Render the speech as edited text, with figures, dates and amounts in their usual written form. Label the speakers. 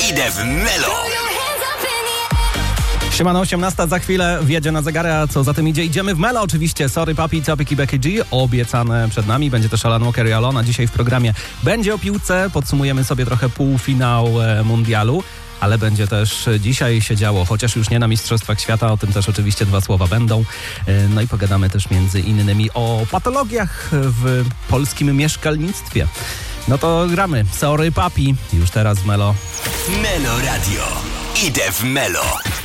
Speaker 1: Idę w Melo.
Speaker 2: Siemano, 18 za chwilę wjedzie na zegarę, a co za tym idzie? Idziemy w Melo oczywiście. Sorry Papi, Topic i Becky G. Obiecane przed nami. Będzie też Alan Walker i Alona. Dzisiaj w programie będzie o piłce. Podsumujemy sobie trochę półfinał mundialu. Ale będzie też dzisiaj się działo, chociaż już nie na Mistrzostwach Świata, o tym też oczywiście dwa słowa będą. No i pogadamy też między innymi o patologiach w polskim mieszkalnictwie. No to gramy. Sorry Papi, już teraz w Melo.
Speaker 1: Melo Radio. Idę w Melo.